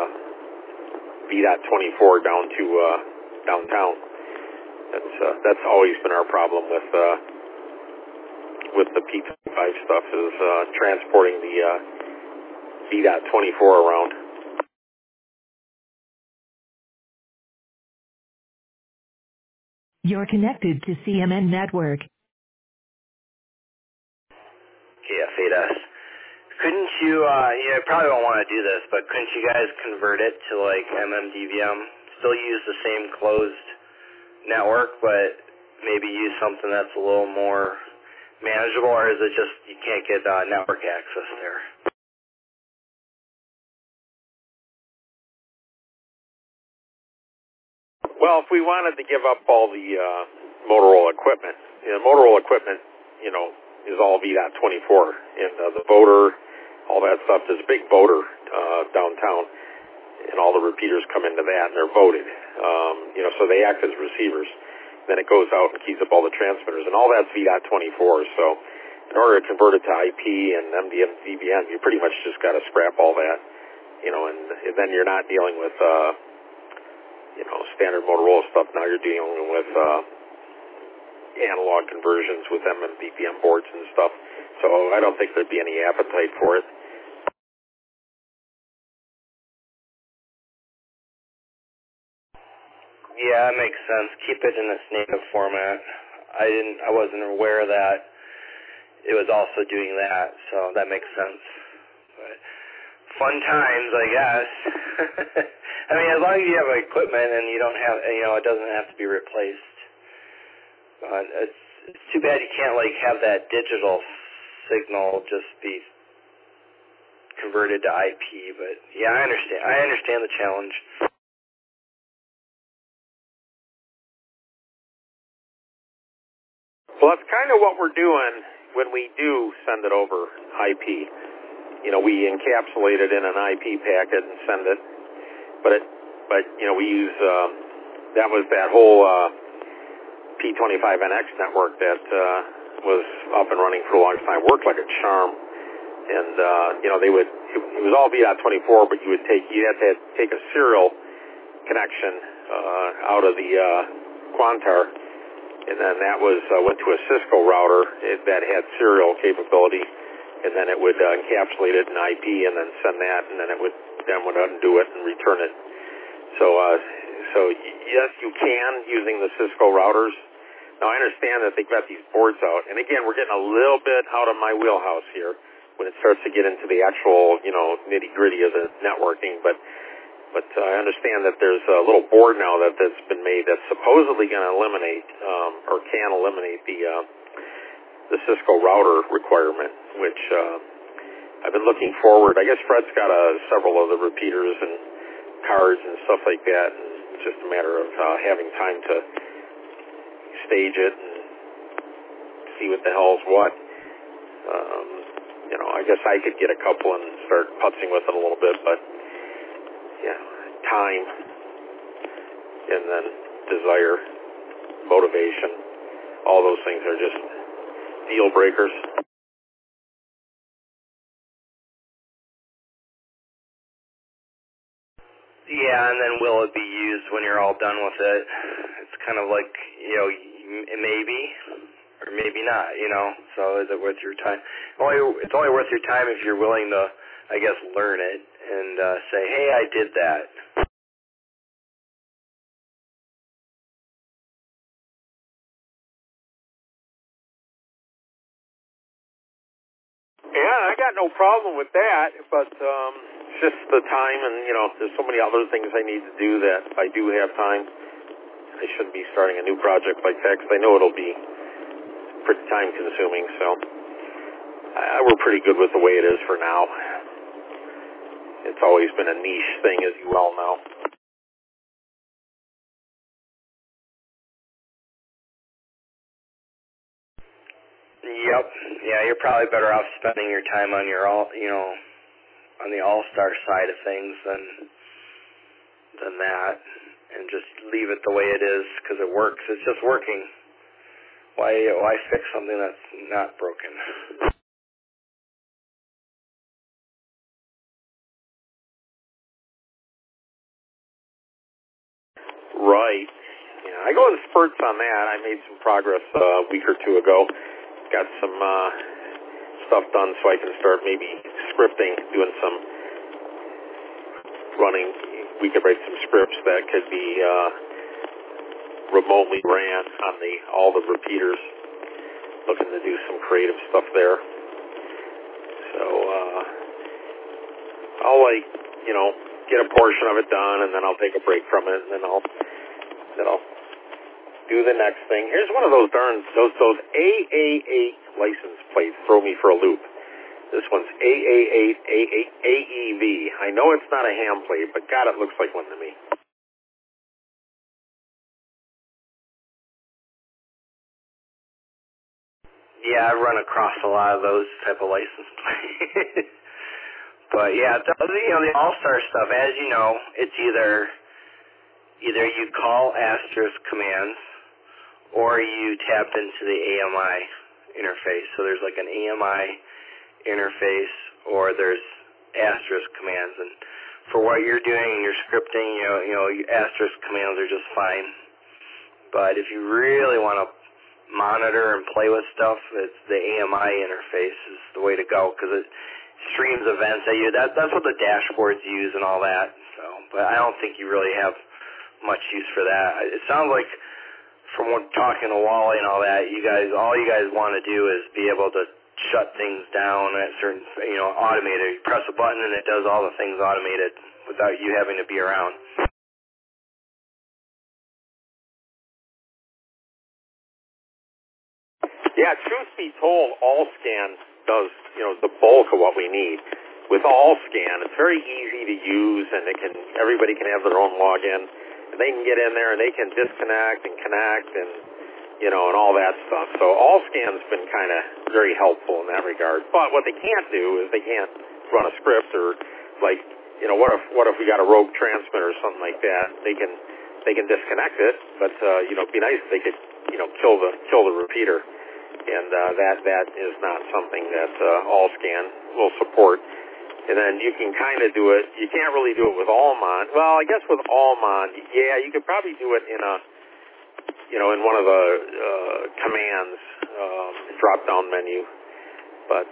V.24 down to downtown. That's always been our problem with the P25 stuff, is transporting the V.24 around. You're connected to CMN Network. KF8S. Couldn't you, you probably won't want to do this, but couldn't you guys convert it to like MMDVM? Still use the same closed network, but maybe use something that's a little more manageable, or is it just you can't get network access there? Well, if we wanted to give up all the Motorola equipment, Motorola equipment, is all V.24, and the voter, all that stuff. There's a big voter downtown, and all the repeaters come into that, and they're voted. So they act as receivers. Then it goes out and keeps up all the transmitters, and all that's V.24. So in order to convert it to IP and MDM, DVM, you pretty much just got to scrap all that, and then you're not dealing with standard Motorola stuff. Now you're dealing with analog conversions with MMDVM boards and stuff. So I don't think there'd be any appetite for it. Yeah, that makes sense. Keep it in its native format. I wasn't aware that it was also doing that, so that makes sense. But fun times, I guess. I mean, as long as you have equipment and you don't have, it doesn't have to be replaced. It's too bad you can't have that digital signal just be converted to IP. But yeah, I understand the challenge. Well, that's kind of what we're doing when we do send it over IP. We encapsulate it in an IP packet and send it. But we use that was that whole P25NX network that was up and running for a long time. Worked like a charm, and it was all V.24, but you had to take a serial connection out of the Quantar, and then that went to a Cisco router that had serial capability, and then it would encapsulate it in IP and then send that, and then it would undo it and return it. So yes, you can using the Cisco routers. Now I understand that they've got these boards out, and again, we're getting a little bit out of my wheelhouse here when it starts to get into the actual nitty gritty of the networking, but I understand that there's a little board now that's been made that's supposedly going to eliminate or can eliminate the Cisco router requirement, which I've been looking forward. I guess Fred's got several of the repeaters and cards and stuff like that, and it's just a matter of having time to stage it and see what the hell's what. I guess I could get a couple and start putzing with it a little bit, but time and then desire, motivation, all those things are just deal breakers. Yeah, and then will it be used when you're all done with it? It's kind of like, maybe or maybe not, so is it worth your time? It's only worth your time if you're willing to, I guess, learn it and say, hey, I did that. Yeah, I got no problem with that, but just the time, and there's so many other things I need to do that if I do have time, I shouldn't be starting a new project like that because I know it'll be pretty time consuming. So we're pretty good with the way it is for now. It's always been a niche thing, as you well know. Yep. Yeah, you're probably better off spending your time on your on the all-star side of things than that, and just leave it the way it is because it works. It's just working. Why fix something that's not broken? Right. Yeah, I go in spurts on that. I made some progress a week or two ago. Got some stuff done so I can start maybe scripting, doing some running. We could write some scripts that could be remotely ran on all the repeaters. Looking to do some creative stuff there. So I'll get a portion of it done, and then I'll take a break from it, and then I'll do the next thing. Here's one of those those AA8 license plates throw me for a loop. This one's AA8 AEV. I know it's not a ham plate, but God, it looks like one to me. Yeah, I've run across a lot of those type of license plates. But yeah, the All-Star stuff, as you know, it's either you call asterisk commands or you tap into the AMI interface. So there's like an AMI interface or there's asterisk commands. And for what you're doing in your scripting, asterisk commands are just fine. But if you really want to monitor and play with stuff, it's the AMI interface is the way to go because it streams events at you. That's what the dashboards use and all that. So, but I don't think you really have much use for that. It sounds like from talking to Wally and all that, all you guys want to do is be able to shut things down at certain, automated. You press a button and it does all the things automated without you having to be around. Yeah, truth be told, AllScan does, the bulk of what we need. With AllScan, it's very easy to use, and everybody can have their own login, and they can get in there and they can disconnect and connect, and and all that stuff. So AllScan's been kind of very helpful in that regard. But what they can't do is they can't run a script or what if we got a rogue transmitter or something like that? They can disconnect it, but it'd be nice if they could kill the repeater. And that is not something that AllScan will support. And then you can kind of do it. You can't really do it with Allmon. Well, I guess with Allmon, yeah, you could probably do it in in one of the commands, drop-down menu. But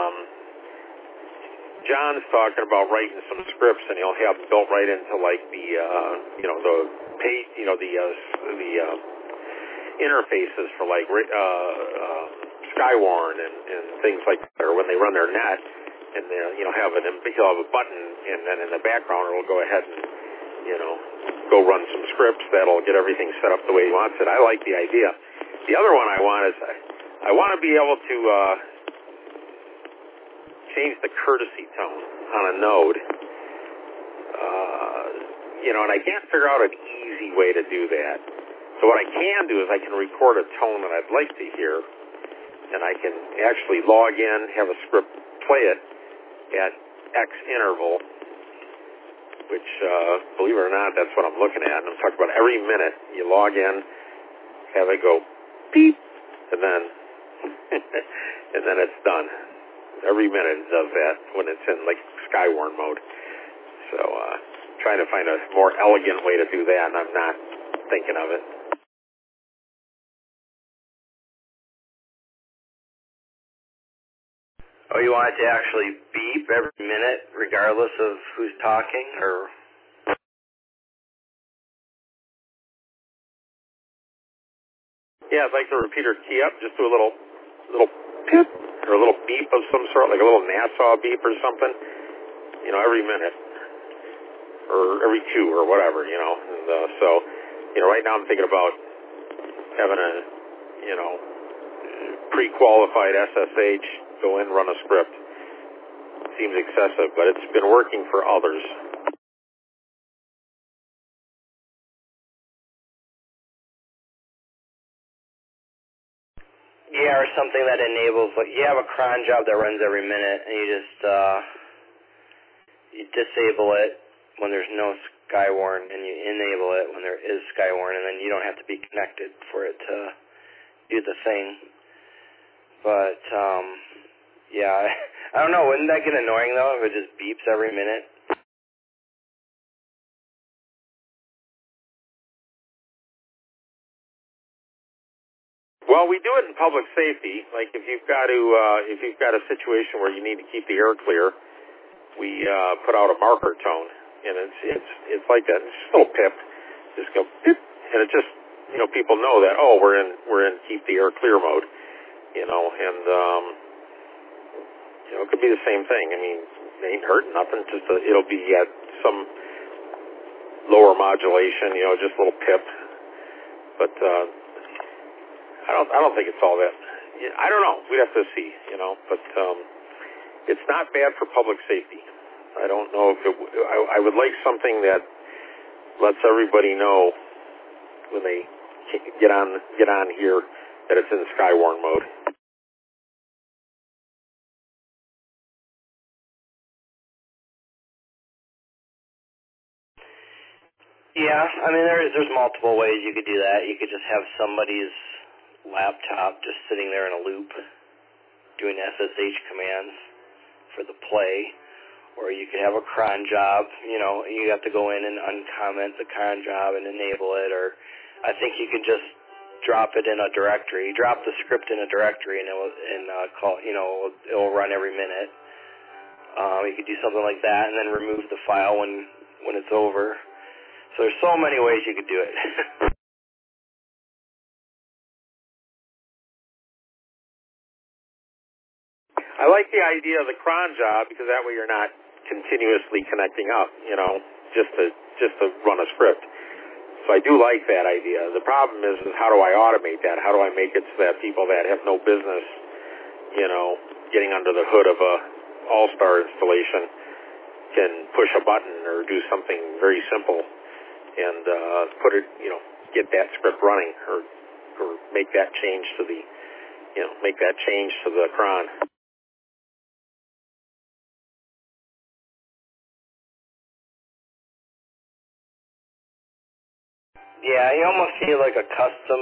John's talking about writing some scripts, and he'll have them built right into like the page, the interfaces for like Skywarn and things like that, or when they run their net, and he'll have a button, and then in the background it'll go ahead and go run some scripts that'll get everything set up the way he wants it. I like the idea. The other one I want is I want to be able to change the courtesy tone on a node, and I can't figure out an easy way to do that. So what I can do is I can record a tone that I'd like to hear, and I can actually log in, have a script play it at X interval, which, believe it or not, that's what I'm looking at. And I'm talking about every minute you log in, have it go beep, and then and then it's done. Every minute it does that when it's in like Skywarn mode. So trying to find a more elegant way to do that, and I'm not thinking of it. Oh, you want it to actually beep every minute, regardless of who's talking, or? Yeah, I'd like the repeater key up, just do a little pip or a little beep of some sort, like a little Nassau beep or something. Every minute or every two or whatever. And so right now I'm thinking about having a pre-qualified SSH go in, run a script. Seems excessive, but it's been working for others. Yeah, or something that enables, like, you have a cron job that runs every minute, and you just, you disable it when there's no Skywarn, and you enable it when there is Skywarn, and then you don't have to be connected for it to do the thing. But, yeah, I don't know, wouldn't that get annoying, though, if it just beeps every minute? Well, we do it in public safety. Like if you've got a situation where you need to keep the air clear, we put out a marker tone, and it's like that. It's just a little pip, just go pip, and it just people know that we're in keep the air clear mode, and it could be the same thing. I mean, it ain't hurting nothing. Just it'll be at some lower modulation, just a little pip, but. I don't think it's all that. I don't know. We'd have to see, but it's not bad for public safety. I don't know if I would like something that lets everybody know when they get on here that it's in Skywarn mode. Yeah, I mean there's multiple ways you could do that. You could just have somebody's laptop just sitting there in a loop doing SSH commands for the play, or you could have a cron job, you have to go in and uncomment the cron job and enable it, or I think you could just drop it in a directory, drop the script in a directory and it will run every minute. You could do something like that and then remove the file when it's over. So there's so many ways you could do it. I like the idea of the cron job because that way you're not continuously connecting up, just to run a script. So I do like that idea. The problem is how do I automate that? How do I make it so that people that have no business, getting under the hood of a All-Star installation can push a button or do something very simple and put it, get that script running or make that change to the, cron. Yeah, you almost need like a custom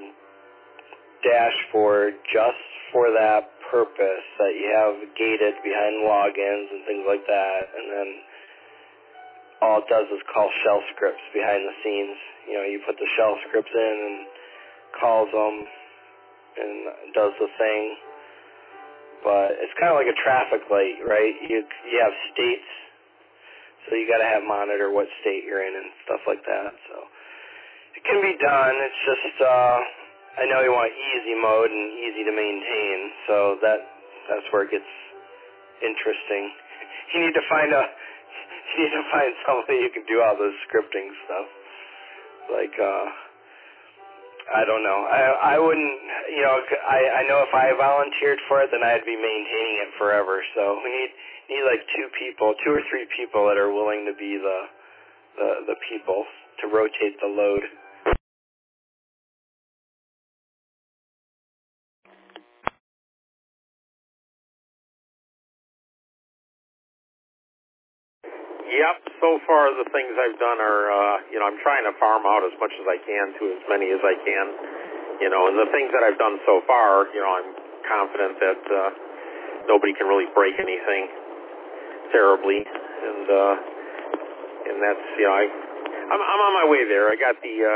dashboard just for that purpose, that you have gated behind logins and things like that, and then all it does is call shell scripts behind the scenes. You put the shell scripts in and calls them and does the thing. But it's kind of like a traffic light, right? You have states, so you got to have monitor what state you're in and stuff like that. So it can be done. It's just I know you want easy mode and easy to maintain, so that's where it gets interesting. You need to find somebody who can do all this scripting stuff. Like I don't know. I wouldn't. I know if I volunteered for it, then I'd be maintaining it forever. So we need like 2 or 3 people that are willing to be the people to rotate the load. Yep. So far, the things I've done are, I'm trying to farm out as much as I can to as many as I can, and the things that I've done so far, I'm confident that nobody can really break anything terribly, and that's, I'm on my way there. I got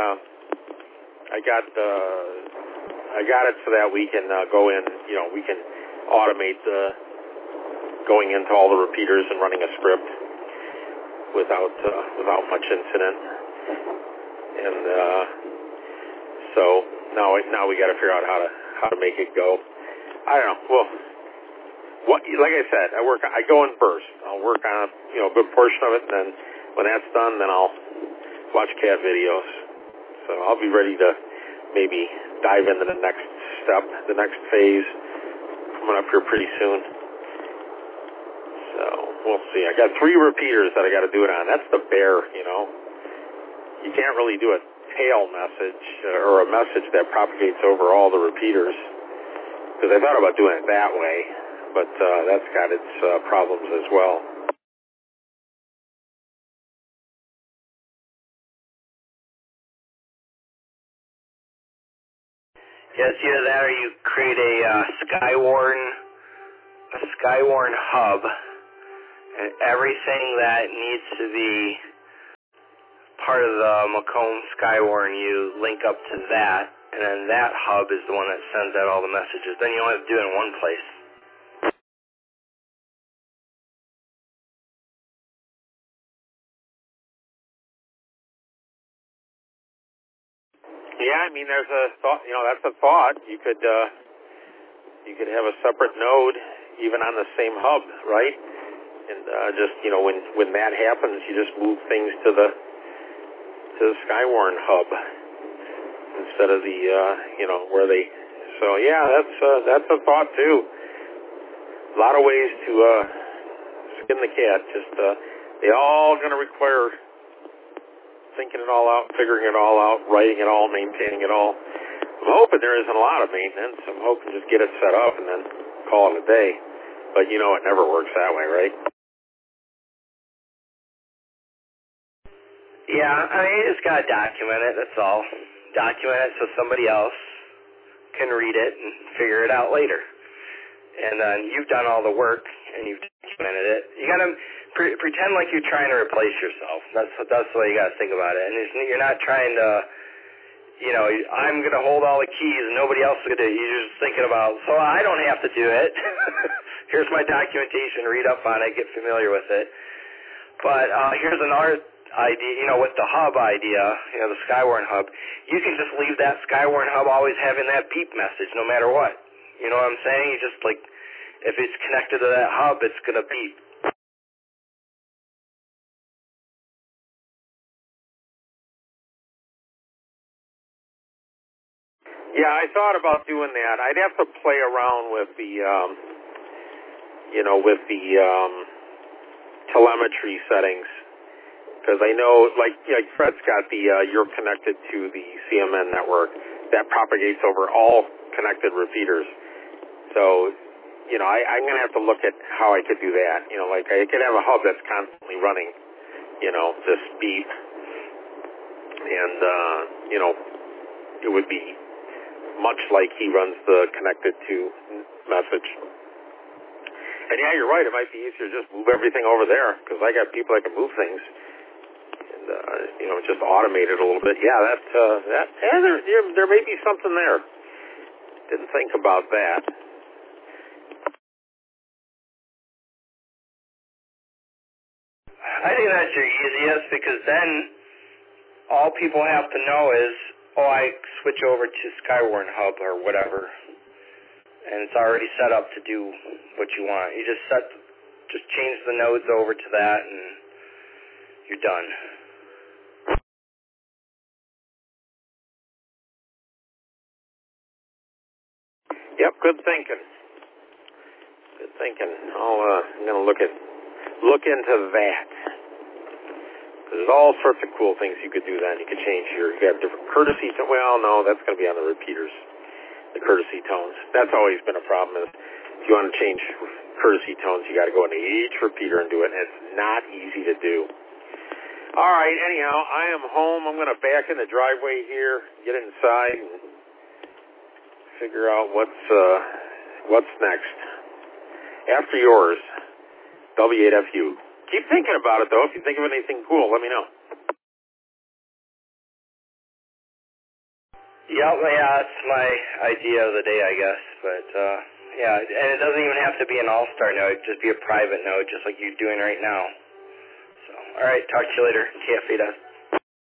it so that we can go in, we can automate going into all the repeaters and running a script without much incident, and so now we got to figure out how to make it go. I don't know. Well, like I said, I go in bursts. I'll work on a good portion of it, and then when that's done, then I'll watch cat videos. So I'll be ready to maybe dive into the next step, the next phase coming up here pretty soon. So we'll see. I got 3 repeaters that I got to do it on. That's the bear, You can't really do a tail message or a message that propagates over all the repeaters, because I thought about doing it that way, but that's got its problems as well. Yeah, it's either that or you create a Skywarn hub, and everything that needs to be part of the Macomb Skywarn, you link up to that, and then that hub is the one that sends out all the messages. Then you only have to do it in one place. Yeah, I mean, there's a thought. That's a thought. You could have a separate node even on the same hub, right? And just when that happens, you just move things to the Skywarn hub instead of the where they. So yeah, that's a thought too. A lot of ways to skin the cat. Just they all going to require thinking it all out, figuring it all out, writing it all, maintaining it all. I'm hoping there isn't a lot of maintenance. I'm hoping just get it set up and then call it a day. But it never works that way, right? Yeah, I mean, you just got to document it, that's all. Document it so somebody else can read it and figure it out later. And then you've done all the work and you've documented it. You got to pretend like you're trying to replace yourself. That's the way you got to think about it. And you're not trying to, I'm going to hold all the keys and nobody else is going to. You're just thinking about, so I don't have to do it. Here's my documentation. Read up on it. Get familiar with it. But here's another idea, with the hub idea, the Skywarn hub. You can just leave that Skywarn hub always having that beep message no matter what. You know what I'm saying? You just, if it's connected to that hub, it's going to beep. Yeah, I thought about doing that. I'd have to play around with the, telemetry settings, because I know, like Fred's got the, you're connected to the CMN network. That propagates over all connected repeaters. So, I'm going to have to look at how I could do that. I could have a hub that's constantly running, this beep, and, it would be much like he runs the connected to message. And yeah, you're right. It might be easier to just move everything over there, because I got people that can move things, and just automate it a little bit. Yeah, there may be something there. Didn't think about that. I think that's your easiest, because then all people have to know is, I switch over to Skywarn hub or whatever, and it's already set up to do what you want. You just change the nodes over to that, and you're done. Yep, good thinking. Good thinking. I'm going to look into that. There's all sorts of cool things you could do then. You could change you have different courtesy tones. Well, no, that's going to be on the repeaters, the courtesy tones. That's always been a problem. Is if you want to change courtesy tones, you got to go into each repeater and do it, and it's not easy to do. All right, anyhow, I am home. I'm going to back in the driveway here, get inside, and figure out what's next. After yours, W8FU. Keep thinking about it, though. If you think of anything cool, let me know. Yeah, that's my idea of the day, I guess. But, and it doesn't even have to be an all-star node. Just be a private node, just like you're doing right now. So, all right, talk to you later. KFADA.